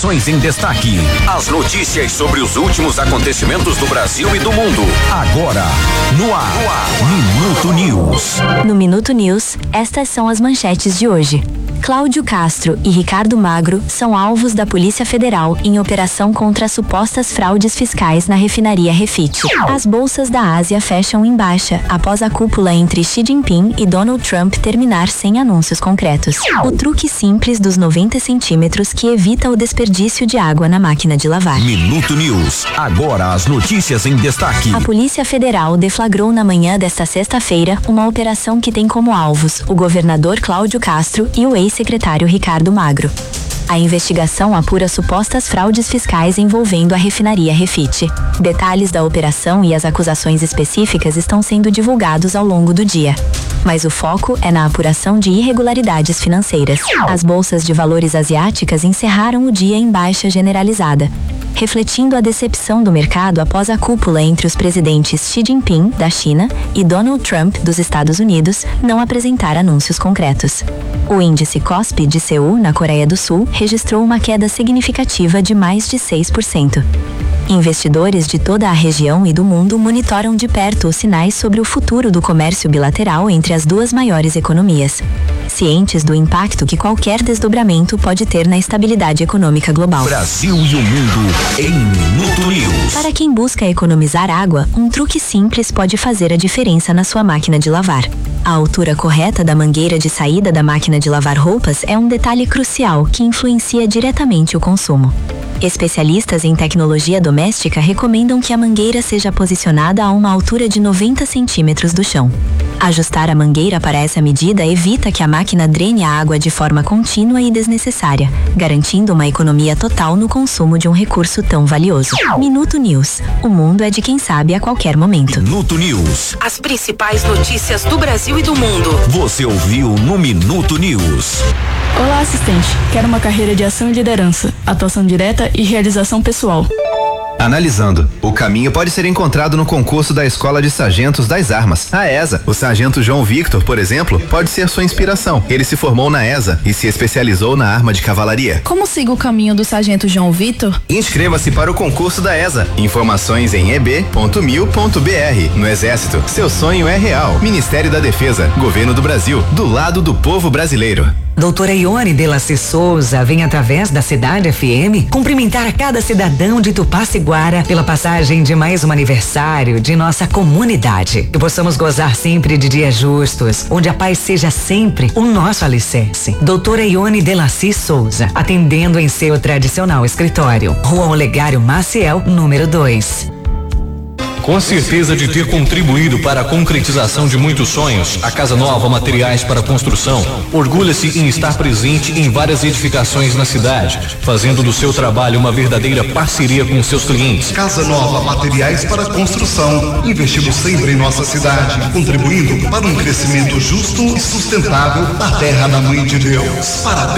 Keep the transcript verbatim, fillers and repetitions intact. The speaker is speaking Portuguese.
Informações em destaque. As notícias sobre os últimos acontecimentos do Brasil e do mundo. Agora, no ar, no ar. Minuto News. No Minuto News, estas são as manchetes de hoje. Cláudio Castro e Ricardo Magro são alvos da Polícia Federal em operação contra supostas fraudes fiscais na refinaria Refit. As bolsas da Ásia fecham em baixa após a cúpula entre Xi Jinping e Donald Trump terminar sem anúncios concretos. O truque simples dos noventa centímetros que evita o desperdício de água na máquina de lavar. Minuto News. Agora as notícias em destaque. A Polícia Federal deflagrou na manhã desta sexta-feira uma operação que tem como alvos o governador Cláudio Castro e o ex-secretário Ricardo Magro. A investigação apura supostas fraudes fiscais envolvendo a refinaria Refit. Detalhes da operação e as acusações específicas estão sendo divulgados ao longo do dia. Mas o foco é na apuração de irregularidades financeiras. As bolsas de valores asiáticas encerraram o dia em baixa generalizada, refletindo a decepção do mercado após a cúpula entre os presidentes Xi Jinping, da China, e Donald Trump, dos Estados Unidos, não apresentar anúncios concretos. O índice Kospi de Seul, na Coreia do Sul, registrou uma queda significativa de mais de seis por cento. Investidores de toda a região e do mundo monitoram de perto os sinais sobre o futuro do comércio bilateral entre as duas maiores economias, cientes do impacto que qualquer desdobramento pode ter na estabilidade econômica global. Brasil e o mundo em Minuto News. Para quem busca economizar água, um truque simples pode fazer a diferença na sua máquina de lavar. A altura correta da mangueira de saída da máquina de lavar roupas é um detalhe crucial que influencia diretamente o consumo. Especialistas em tecnologia doméstica recomendam que a mangueira seja posicionada a uma altura de noventa centímetros do chão. Ajustar a mangueira para essa medida evita que a máquina drene a água de forma contínua e desnecessária, garantindo uma economia total no consumo de um recurso tão valioso. Minuto News. O mundo é de quem sabe a qualquer momento. Minuto News. As principais notícias do Brasil e do mundo. Você ouviu no Minuto News. Olá, assistente. Quero uma carreira de ação e liderança, atuação direta e realização pessoal. Analisando. O caminho pode ser encontrado no concurso da Escola de Sargentos das Armas, a ESA. O sargento João Victor, por exemplo, pode ser sua inspiração. Ele se formou na ESA e se especializou na arma de cavalaria. Como sigo o caminho do sargento João Victor? Inscreva-se para o concurso da ESA. Informações em e b ponto mil ponto b r. No Exército, seu sonho é real. Ministério da Defesa, Governo do Brasil, do lado do povo brasileiro. Doutora Ione Delacy Souza vem através da Cidade F M cumprimentar a cada cidadão de Tupaciguara pela passagem de mais um aniversário de nossa comunidade. Que possamos gozar sempre de dias justos, onde a paz seja sempre o nosso alicerce. Doutora Ione Delacy Souza, atendendo em seu tradicional escritório. Rua Olegário Maciel, número dois. Com a certeza de ter contribuído para a concretização de muitos sonhos, a Casa Nova Materiais para Construção orgulha-se em estar presente em várias edificações na cidade, fazendo do seu trabalho uma verdadeira parceria com seus clientes. Casa Nova Materiais para Construção, investindo sempre em nossa cidade, contribuindo para um crescimento justo e sustentável da terra da Mãe de Deus. Parabéns.